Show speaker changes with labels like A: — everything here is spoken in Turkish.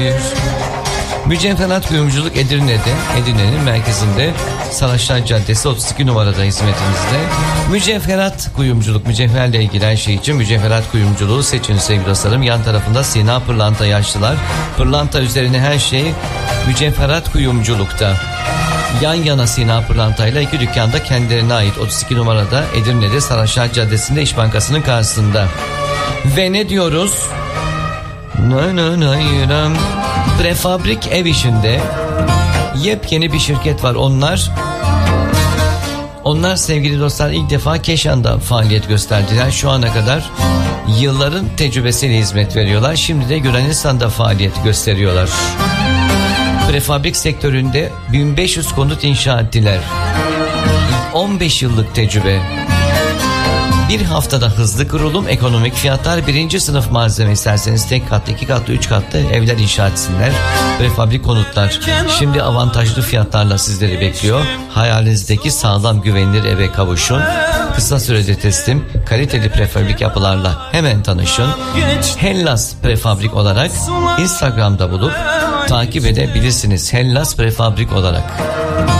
A: Mücevherat Kuyumculuk Edirne'nin merkezinde Saraçlar Caddesi 32 numarada hizmetinizde. Mücevherat Kuyumculuk, mücevherle ilgili her şey için mücevherat kuyumculuğu seçin sevgili dostlarım. Yan tarafında Sina Pırlanta yaşlılar. Pırlanta üzerine her şey mücevherat kuyumculukta. Yan yana Sina Pırlanta ile iki dükkanda kendilerine ait 32 numarada Edirne'de Saraçlar Caddesi'nde İş Bankası'nın karşısında. Ve ne diyoruz? Prefabrik ev işinde yepyeni bir şirket var. Onlar sevgili dostlar ilk defa Keşan'da faaliyet gösterdiler. Şu ana kadar yılların tecrübesiyle hizmet veriyorlar. Şimdi de Yunanistan'da faaliyet gösteriyorlar. Prefabrik sektöründe 1500 konut inşa ettiler. 15 yıllık tecrübe. Bir haftada hızlı kurulum, ekonomik fiyatlar, birinci sınıf malzeme isterseniz tek katlı, iki katlı, üç katlı evler inşa etsinler. Prefabrik konutlar şimdi avantajlı fiyatlarla sizleri bekliyor. Hayalinizdeki sağlam güvenilir eve kavuşun. Kısa sürede teslim, kaliteli prefabrik yapılarla hemen tanışın. Hellas Prefabrik olarak Instagram'da bulup takip edebilirsiniz. Hellas Prefabrik olarak.